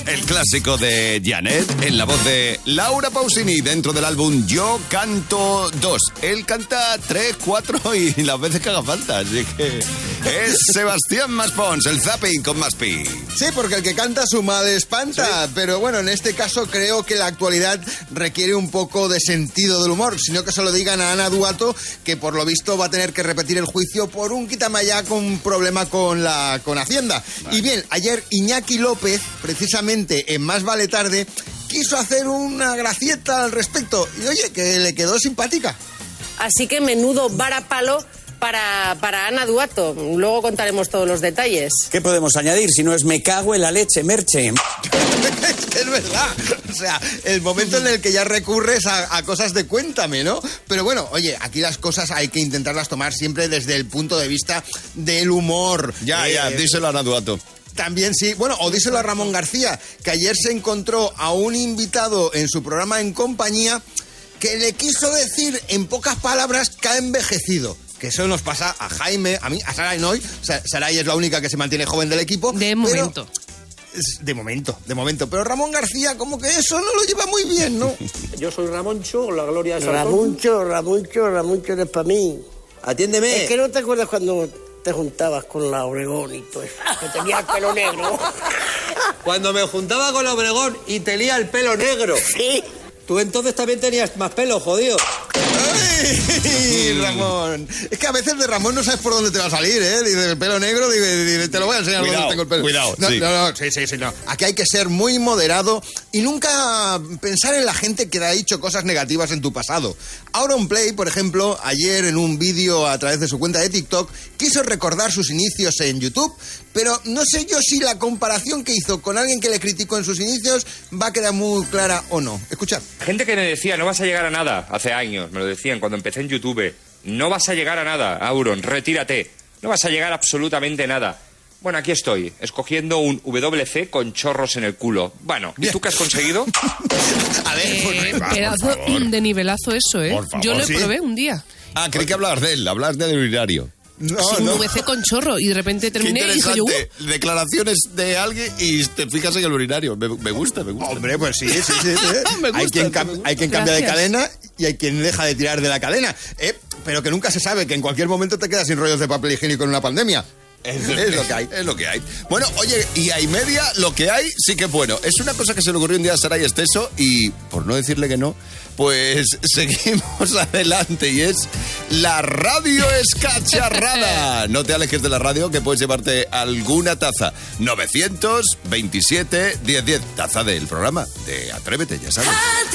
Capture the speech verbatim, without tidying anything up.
El clásico de Janet en la voz de Laura Pausini dentro del álbum Yo Canto dos. Él canta tres, cuatro y las veces que haga falta, así que es Sebastián Maspons, el zapping con Maspi. Sí, porque el que canta su madre espanta, sí. Pero bueno, en este caso creo que la actualidad requiere un poco de sentido del humor, sino que se lo digan a Ana Duato, que por lo visto va a tener que repetir el juicio por un quitamayá con un problema con la con Hacienda. Vale. Y bien, ayer Iñaki López, precisamente en Más Vale Tarde, quiso hacer una gracieta al respecto y oye, que le quedó simpática. Así que menudo varapalo para, para Ana Duato. Luego contaremos todos los detalles. ¿Qué podemos añadir si no es me cago en la leche, Merche? Es verdad. O sea, el momento en el que ya recurres a, a cosas de cuéntame, ¿no? Pero bueno, oye, aquí las cosas hay que intentarlas tomar siempre desde el punto de vista del humor. Ya, eh, ya, díselo a Ana Duato. También sí, bueno, o díselo a Ramón García, que ayer se encontró a un invitado en su programa En Compañía que le quiso decir en pocas palabras que ha envejecido. Que eso nos pasa a Jaime, a mí, a Saray no hoy. O sea, Saray es la única que se mantiene joven del equipo. De momento. De momento, de momento. Pero Ramón García como que eso no lo lleva muy bien, ¿no? Yo soy Ramoncho, la gloria de San Ramoncho, Ramoncho, Ramoncho eres para mí. Atiéndeme. Es que no te acuerdas cuando te juntabas con la Obregón y todo eso, que tenías pelo negro. Cuando me juntaba con la Obregón y tenía el pelo negro. Sí. Tú entonces también tenías más pelo, jodido. ¡Ay, Ramón! Es que a veces de Ramón no sabes por dónde te va a salir, ¿eh? Dice el pelo negro, dice, dice, te lo voy a enseñar cuidado, dónde tengo el pelo. Cuidado, no, sí. No, no, sí, sí, sí, no. Aquí hay que ser muy moderado y nunca pensar en la gente que te ha dicho cosas negativas en tu pasado. Auronplay, por ejemplo, ayer en un vídeo a través de su cuenta de TikTok, quiso recordar sus inicios en YouTube, pero no sé yo si la comparación que hizo con alguien que le criticó en sus inicios va a quedar muy clara o no. Escuchad. Gente que me decía, no vas a llegar a nada, hace años, me lo decían cuando empecé en YouTube, no vas a llegar a nada, Auron, retírate, no vas a llegar a absolutamente nada. Bueno, aquí estoy, escogiendo un W C con chorros en el culo. Bueno, ¿y tú qué has conseguido? A ver, eh, pues, va, pedazo de nivelazo eso, ¿eh? Por favor, Yo lo ¿sí? probé un día. Ah, creí que hablabas de él, hablas del urinario. No, Sí, no. un V C con chorro y de repente Qué terminé y dije yo, interesante. uh, Declaraciones de alguien y te fijas en el urinario. Me, me gusta, me gusta. Hombre, pues sí, sí, sí. sí. Me hay, gusta, quien me cam- gusta. hay quien cambia de Gracias. cadena y hay quien deja de tirar de la cadena. ¿eh? Pero que nunca se sabe, que en cualquier momento te quedas sin rollos de papel higiénico en una pandemia. Es, Es lo que hay. Es lo que hay. Bueno, oye, y hay media, lo que hay sí que es bueno. Es una cosa que se le ocurrió un día a Saray Esteso y, por no decirle que no, pues seguimos adelante y es la radio escacharrada. No te alejes de la radio que puedes llevarte alguna taza. novecientos veintisiete diez diez, taza del programa de Atrévete, ya sabes.